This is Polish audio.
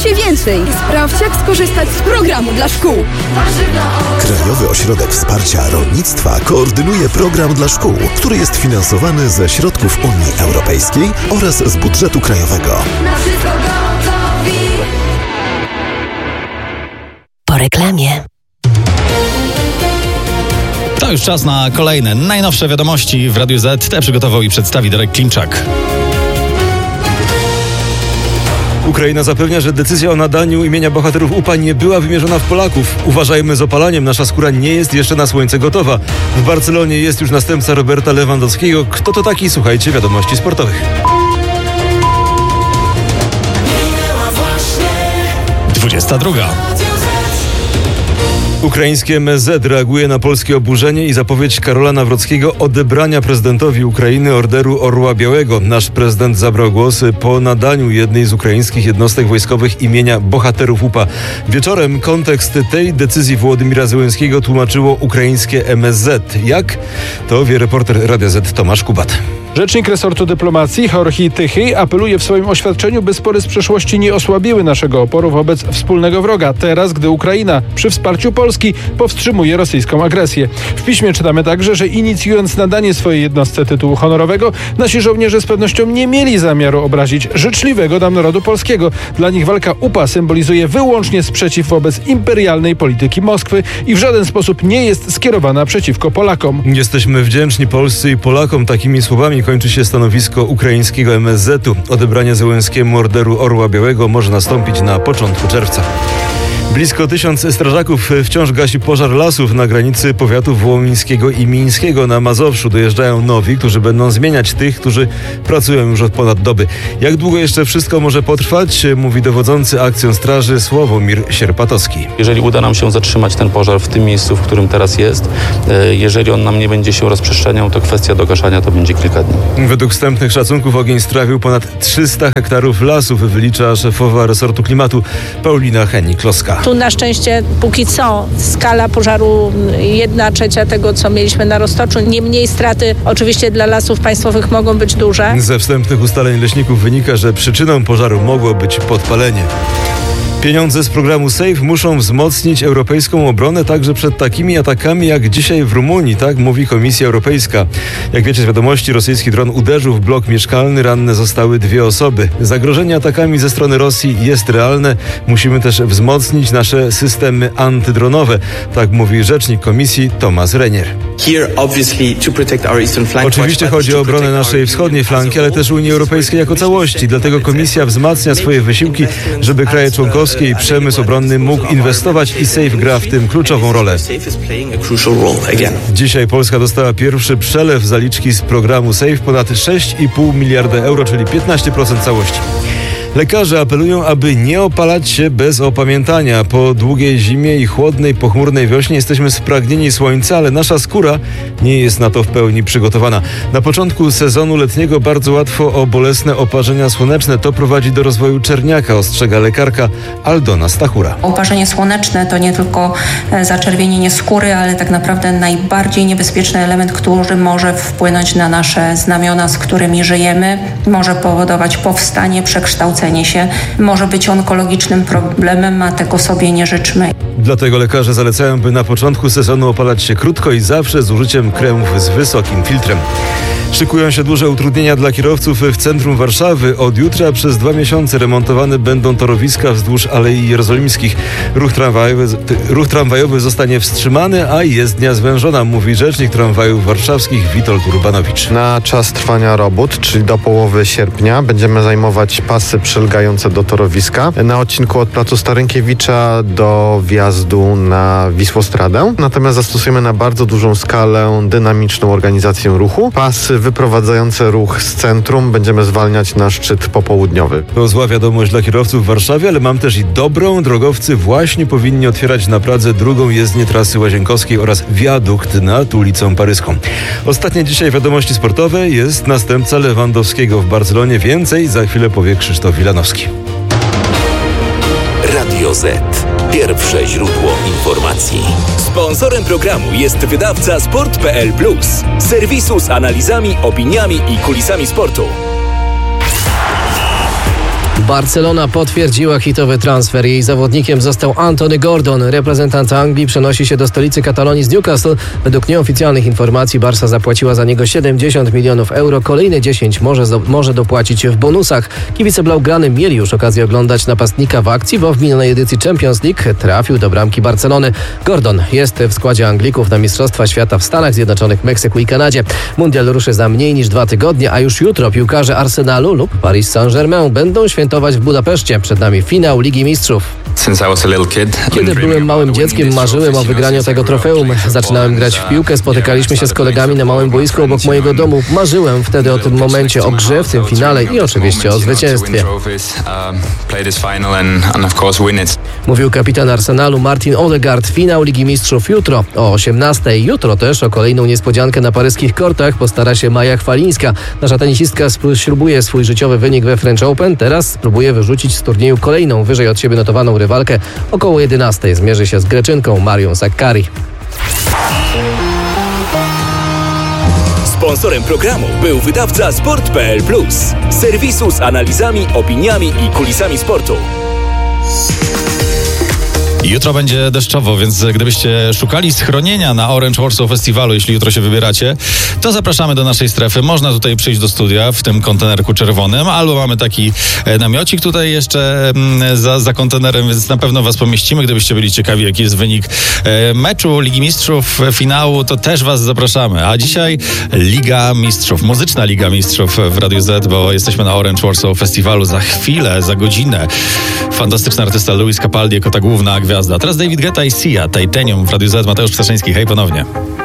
się więcej i sprawdź, jak skorzystać z programu dla szkół. Krajowy Ośrodek Wsparcia Rolnictwa koordynuje program dla szkół, który jest finansowany ze środków Unii Europejskiej oraz z budżetu krajowego. Po reklamie. To już czas na kolejne, najnowsze wiadomości w Radiu Z. Te przygotował i przedstawi Darek Klimczak. Ukraina zapewnia, że decyzja o nadaniu imienia bohaterów UPA nie była wymierzona w Polaków. Uważajmy z opalaniem, nasza skóra nie jest jeszcze na słońce gotowa. W Barcelonie jest już następca Roberta Lewandowskiego. Kto to taki? Słuchajcie wiadomości sportowych. 22. Ukraińskie MSZ reaguje na polskie oburzenie i zapowiedź Karola Nawrockiego odebrania prezydentowi Ukrainy Orderu Orła Białego. Nasz prezydent zabrał głos po nadaniu jednej z ukraińskich jednostek wojskowych imienia bohaterów UPA. Wieczorem kontekst tej decyzji Wołodymira Zełenskiego tłumaczyło ukraińskie MSZ. Jak? To wie reporter Radia Z Tomasz Kubat. Rzecznik resortu dyplomacji Jorge Tychy apeluje w swoim oświadczeniu, by spory z przeszłości nie osłabiły naszego oporu wobec wspólnego wroga. Teraz, gdy Ukraina przy wsparciu Polski powstrzymuje rosyjską agresję. W piśmie czytamy także, że inicjując nadanie swojej jednostce tytułu honorowego, nasi żołnierze z pewnością nie mieli zamiaru obrazić życzliwego nam narodu polskiego. Dla nich walka UPA symbolizuje wyłącznie sprzeciw wobec imperialnej polityki Moskwy i w żaden sposób nie jest skierowana przeciwko Polakom. Jesteśmy wdzięczni Polsce i Polakom. Takimi słowami kończy się stanowisko ukraińskiego MSZ-u. Odebranie Zełenskiemu Orderu Orła Białego może nastąpić na początku czerwca. Blisko 1000 strażaków wciąż gasi pożar lasów na granicy powiatów wołomińskiego i mińskiego na Mazowszu. Dojeżdżają nowi, którzy będą zmieniać tych, którzy pracują już od ponad doby. Jak długo jeszcze wszystko może potrwać, mówi dowodzący akcją straży Sławomir Sierpatowski. Jeżeli uda nam się zatrzymać ten pożar w tym miejscu, w którym teraz jest, jeżeli on nam nie będzie się rozprzestrzeniał, to kwestia dogaszania to będzie kilka dni. Według wstępnych szacunków ogień strawił ponad 300 hektarów lasów, wylicza szefowa resortu klimatu Paulina Hennig-Kloska. Tu na szczęście póki co skala pożaru 1/3 tego, co mieliśmy na Roztoczu. Niemniej straty oczywiście dla lasów państwowych mogą być duże. Ze wstępnych ustaleń leśników wynika, że przyczyną pożaru mogło być podpalenie. Pieniądze z programu SAFE muszą wzmocnić europejską obronę także przed takimi atakami jak dzisiaj w Rumunii, tak mówi Komisja Europejska. Jak wiecie z wiadomości, rosyjski dron uderzył w blok mieszkalny, ranne zostały 2 osoby. Zagrożenie atakami ze strony Rosji jest realne. Musimy też wzmocnić nasze systemy antydronowe, tak mówi rzecznik Komisji Thomas Renier. Oczywiście chodzi o obronę naszej wschodniej flanki, ale też Unii Europejskiej jako całości. Dlatego Komisja wzmacnia swoje wysiłki, żeby kraje członkowskie i przemysł obronny mógł inwestować i SAFE gra w tym kluczową rolę. Dzisiaj Polska dostała pierwszy przelew zaliczki z programu SAFE ponad 6,5 miliarda euro, czyli 15% całości. Lekarze apelują, aby nie opalać się bez opamiętania. Po długiej zimie i chłodnej, pochmurnej wiośnie jesteśmy spragnieni słońca, ale nasza skóra nie jest na to w pełni przygotowana. Na początku sezonu letniego bardzo łatwo o bolesne oparzenia słoneczne. To prowadzi do rozwoju czerniaka, ostrzega lekarka Aldona Stachura. Oparzenie słoneczne to nie tylko zaczerwienienie skóry, ale tak naprawdę najbardziej niebezpieczny element, który może wpłynąć na nasze znamiona, z którymi żyjemy. Może powodować powstanie, przekształcenie się, może być onkologicznym problemem, a tego sobie nie życzmy. Dlatego lekarze zalecają, by na początku sezonu opalać się krótko i zawsze z użyciem kremów z wysokim filtrem. Szykują się duże utrudnienia dla kierowców w centrum Warszawy. Od jutra przez 2 miesiące remontowane będą torowiska wzdłuż Alei Jerozolimskich. Ruch tramwajowy zostanie wstrzymany, a jezdnia zwężona, mówi rzecznik tramwajów warszawskich Witold Urbanowicz. Na czas trwania robót, czyli do połowy sierpnia, będziemy zajmować pasy przylegające do torowiska na odcinku od placu Starynkiewicza do wjazdu na Wisłostradę. Natomiast zastosujemy na bardzo dużą skalę dynamiczną organizację ruchu. Pasy wyprowadzające ruch z centrum będziemy zwalniać na szczyt popołudniowy. To zła wiadomość dla kierowców w Warszawie, ale mam też i dobrą. Drogowcy właśnie powinni otwierać na Pradze drugą jezdnię trasy Łazienkowskiej oraz wiadukt nad ulicą Paryską. Ostatnie dzisiaj wiadomości sportowe. Jest następca Lewandowskiego w Barcelonie. Więcej za chwilę powie Krzysztof Wilanowski. Radio Z. Pierwsze źródło informacji. Sponsorem programu jest wydawca Sport.pl Plus. Serwisu z analizami, opiniami i kulisami sportu. Barcelona potwierdziła hitowy transfer. Jej zawodnikiem został Anthony Gordon. Reprezentant Anglii przenosi się do stolicy Katalonii z Newcastle. Według nieoficjalnych informacji Barca zapłaciła za niego 70 milionów euro. Kolejne 10 może dopłacić w bonusach. Kibice blaugrany mieli już okazję oglądać napastnika w akcji, bo w minionej edycji Champions League trafił do bramki Barcelony. Gordon jest w składzie Anglików na Mistrzostwa Świata w Stanach Zjednoczonych, Meksyku i Kanadzie. Mundial ruszy za mniej niż 2 tygodnie, a już jutro piłkarze Arsenalu lub Paris Saint-Germain będą świętować w Budapeszcie. Przed nami finał Ligi Mistrzów. Kiedy byłem małym dzieckiem, marzyłem o wygraniu tego trofeum. Zaczynałem grać w piłkę, spotykaliśmy się z kolegami na małym boisku obok mojego domu. Marzyłem wtedy o tym momencie, o grze w tym finale i oczywiście o zwycięstwie. Mówił kapitan Arsenalu Martin Odegaard. Finał Ligi Mistrzów jutro o 18:00. Jutro też o kolejną niespodziankę na paryskich kortach postara się Maja Chwalińska. Nasza tenisistka śrubuje swój życiowy wynik we French Open. Teraz spróbuje wyrzucić z turnieju kolejną wyżej od siebie notowaną rywalkę. Około 11:00 zmierzy się z Greczynką Marią Sakkari. Sponsorem programu był wydawca Sport.pl Plus, serwisu z analizami, opiniami i kulisami sportu. Jutro będzie deszczowo, więc gdybyście szukali schronienia na Orange Warsaw Festiwalu, jeśli jutro się wybieracie, to zapraszamy do naszej strefy. Można tutaj przyjść do studia w tym kontenerku czerwonym, albo mamy taki namiocik tutaj jeszcze za kontenerem, więc na pewno was pomieścimy. Gdybyście byli ciekawi, jaki jest wynik meczu Ligi Mistrzów, finału, to też was zapraszamy. A dzisiaj Liga Mistrzów, muzyczna Liga Mistrzów w Radiu Z, bo jesteśmy na Orange Warsaw Festiwalu za chwilę, za godzinę. Fantastyczny artysta Luis Capaldi jako ta główna gwiazda. Teraz David Guetta i Sia, Titanium w Radiu Z. Mateusz Ptaszyński. Hej ponownie.